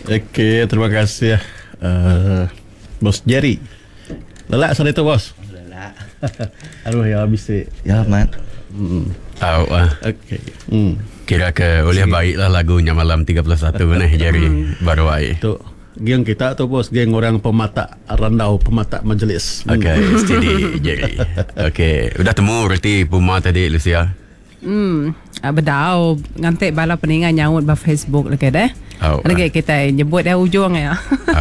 Okey, terima kasih Bos Jerry. Lelak sana itu bos. Lelak. Aduh ya habis sih. Ya Mat. Okey. Kira ke oleh baiklah lagunya malam 31 nih Jerry baru ai. Tu geng kita tu bos, geng orang pemata randau, pemata majlis. Okey, steady Jerry. Okey, udah temu berarti Puma tadi Lucia. Bedau ngantik bala peningan nyaut ba Facebook lagi deh. Lagi kita nyebut dah ujung ya.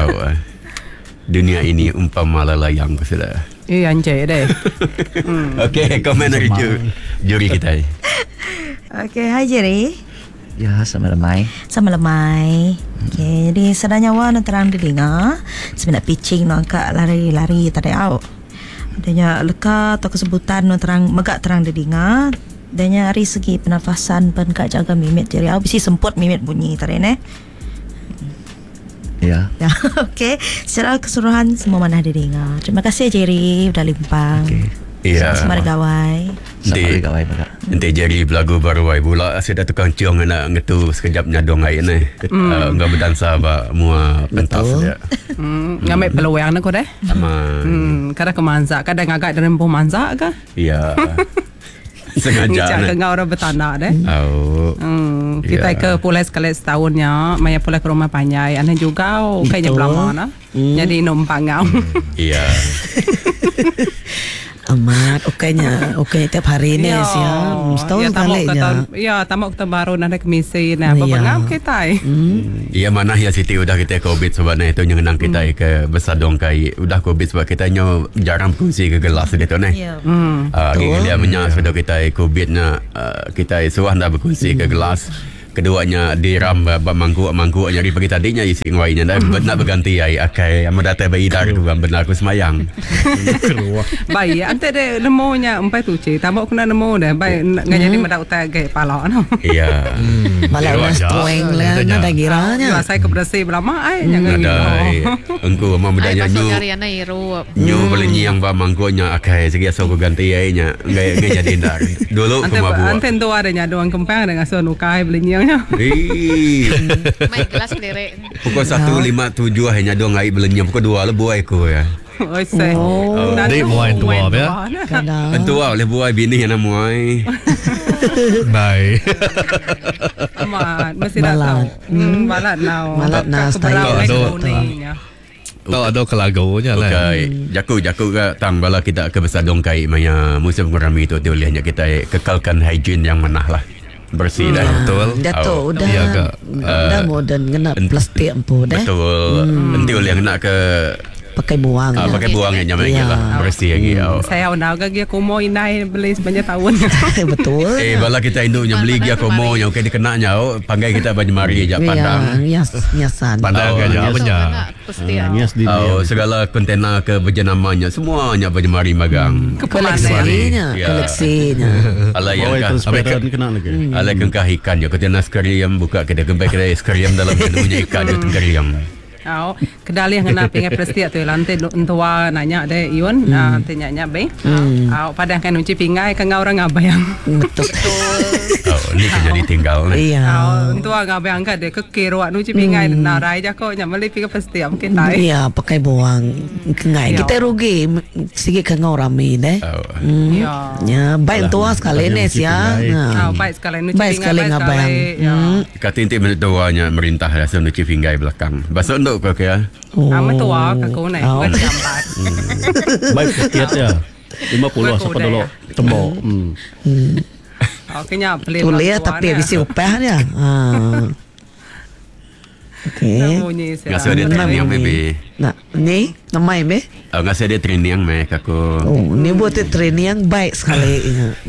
Dunia ini umpama layang sudah. Anjay deh. Okey, komen dari juri kita. Okey, hai Jerry. Ya, sama lemai. Sama lemai. Okey, jadi sedang nyawa nak terang didengar. Sebenarnya pitching nak angkat lari-lari tadi au. Adanya leka atau kesebutan nak terang megak terang didengar. Adanya dari segi pernafasan pen kak jaga mimit Jerry au bisi semput mimit bunyi tadi ne. Ya. Ya, okey. Secara keseluruhan semua mana didengar. Terima kasih Jerry sudah limpang. Okey. Ya. Sama gawai. Sama gawai pada. Nanti Jerry belagu baru ai pula saya dah tukang ciong nak ngetu sekejap nyadong ai ni. Enggak berdansa ba mua pentas dia. Ngambil peluang nak kau deh. Kadang kemanza, kadang agak dalam pun manza ke? Ya. Sengaja. Ni cakap orang bertandak deh. Kita Ya. ke pulai sekali setahunnya, maya pulai ke rumah panjai. Ane juga kayaknya belum mana. Jadi numpang ngau. Iya. Amat okeynya tiap hari ni ya. Setahun kali nya. Ya, tamak kita baru nak komisi nah bengam kita. Iya mana ya Siti udah kita COVID sebab itu yang ngenang kita ke besadong kai udah COVID sebab kita nyo jarang kongsi ke gelas gitu nih. Ya. Dia menyak sebab kita COVID nya kita suah ndak berkongsi ke gelas. Keduanya diram mangkuk nyari pagi tadinya isi ngwainya dah nak berganti ai akai amadatai bayi dar tu benar aku semayang. Baik, ante de nemonya empai tu cik. Tamak kena nemo dah. Baik ngajari medak utai ke pala no. Iya. Malah tueng lah ada kiranya. Saya kebersih berlama ai jangan gitu. Engkau mau bedanya nyu boleh nyiang ba mangkuknya akai segi asal aku ganti ai nya enggak jadi dar. Dulu kemabu. Ante tu ada nya doang kempang dengan son ukai beli nyiang. Main gelas sendiri. Pukul 1.57 hanya dong ai belenyam pukul 2 lebu ai ko ya. Oi say. Dek muai tua ya. Tua oleh buai bini yang muai. Bye. Amat mesti dah tahu. Balat now. Balat now Tahu ada kelagunya lah. Okay. Jaku ke tang bala kita ke besadong kai maya musim gurami tu dia lihatnya kita kekalkan hygiene yang menah lah. Bersih dah. Betul. Dato udah modern kena plastik ampu dah. Betul. Nanti oleh yang nak ke pakai buang. Pakai buang yang nyaman lah. Bersih lagi. Saya nak gagi aku mau inai beli sebanyak tahun. Betul. Bala kita induknya beli dia komo yang okey dikenanya panggil kita banyak mari je pandang. Hiasan. Pandang aja punya. Segala kontena ke berjenamanya semuanya banyak mari magang. Koleksinya. Alai yang kena lagi. Alai kengkah ikan je kontena skarium buka kedai skarium dalam menunya ikan itu skarium. Kedali yang kena pingai prestia tu lantai entua nanya deh Iwan tanya be pada kan uci pingai kan orang ngabayang betul ni kan jadi tinggal entua ngabayang kan deh kekeruan uci pingai narai je kok nyamali pingai prestia mungkin tai iya pakai buang kengai kita rugi sigi kan orang mi deh ya baik tua sekali ni ya baik sekali uci pingai ngabayang katinti menituanya merintah rasa uci pingai belakang basok kau kaya? Amat tua kakak naik buat jambat. Baik kiat ya. 50 siapa dulu tembok. Kayaknya beli. Boleh tapi bisi upah dia. Okey. Ngasih dia training baby. Nah, ni namai be? Ngasih dia training mek aku. Oh, ni buat training yang baik sekali.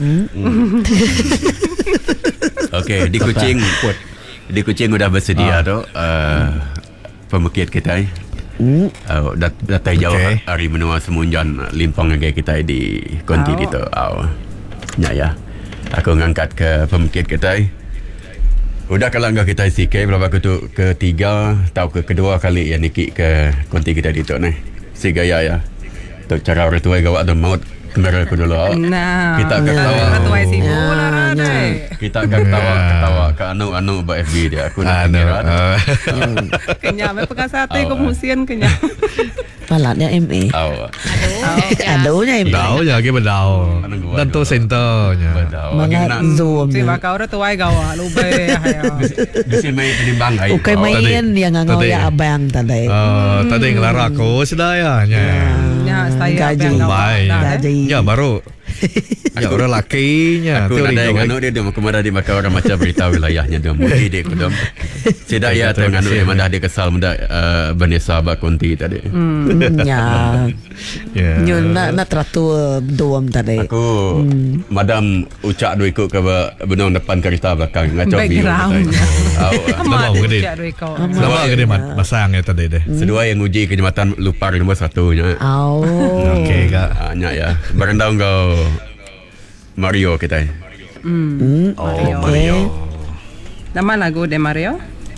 Okey, di Kuching udah bersedia tu. Pemukit kita datai jauh hari menua semunjan limpang lagi kita di konti itu ya aku ngangkat ke pemukit kita udah kalau enggak kita sikit berapa ketiga atau kedua kali yang nikik ke konti kita di itu nih si gaya ya tu cara orang tua gawat dan maut kamera aku dulu. Nah, Kita akan ketawa. Ketua SIBU lah Rade. Kita akan ketawa ke anu buat FB dia. Aku nak kamera. Kenyang apa sate ko musian kenyang. Palatnya MA. Aduhnya MA. Đau nhà cái bên đầu Dento Centernya. Mga Zoom. Si bakau ora tuai gawa lube hayo. Bisa main penimbang ai. Okay, main yang ngau ya abang tadi. Tadi ngelarang aku sedaya Ya, saya Gaji. yang gawa. Gaji. Ya baru. Ya orang lakinya. Aku nak ada anu dia kemarin dia makan orang macam beritahu wilayahnya dia mudi dia kodam. Sedak ya tengah anu dia mandah dia kesal mandah Vanessa Bakonti tadi. Ya. Nyo na teratur doam tadi. Aku madam ucak dua ikut ke benang depan kereta belakang ngacau biu. Background. Lama gede. Lama gede masang ya tadi deh. Sedua yang uji kejamatan Lupar nombor 1 nya. Okey kak. Nya ya. Berendau kau Mario kita. Mario. Nama lagu de Mario?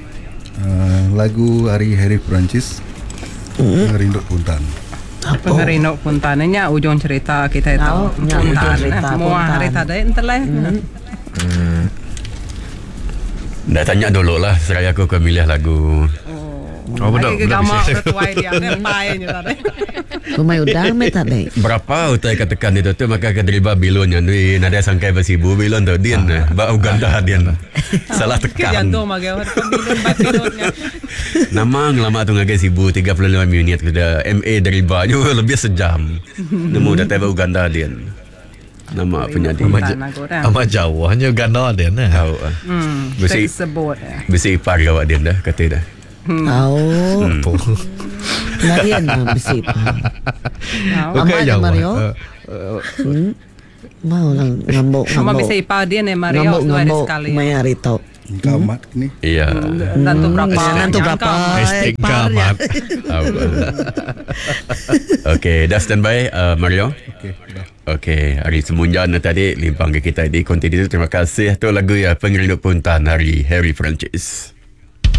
Lagu Harry Francis Rindu Puntan. Pengerino puntannya ujung cerita kita itu. Puntan. Semua cerita deh entelah. Dah tanya dulu lah seraya aku ke milih lagu. Benar. Gambar tertuai dia ngepai ni tadi. Rumah udang me tadi. Berapa utai katakan itu tu maka kedriba bilonnya ni nada sangkai basibu bilon tu dia ba Uganda dia. Salah tekan. Jantung magai orang bilon batilonnya. Nama lama tu ngagai sibu 35 minit sudah MA deriba juga lebih sejam. Nemu dah tiba Uganda dia. Nama penyanyi Amat jauh hanya Uganda dia nah. tahu. Besi sebut. besi ipar gawat dia dah kata dah. Larian na bisip. Okey jauh. Mario. Mau lang ngambok. Sama bisa ipar dia nih Mario dua hari sekali. May arito. Kamat ni. Iya. Nanti berapa? Nanti berapa? Kamat. Okey, dah standby Mario. Okey. Okey, hari semunjan tadi limpang ke kita di konten itu. Terima kasih tu lagu ya Pengerinduk Puntan hari Harry Francis.